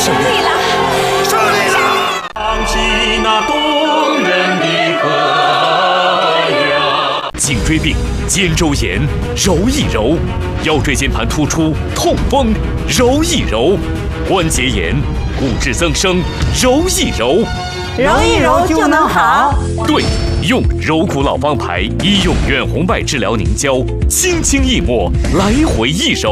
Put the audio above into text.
胜利了！胜利了！ 唱起那动人的歌谣。 颈椎病，肩周炎，揉一揉；腰椎间盘突出，痛风，揉一揉；关节炎，骨质增生，揉一揉。 揉一揉就能好。 对，用柔骨老方牌医用远红外治疗凝胶，轻轻一抹，来回一揉。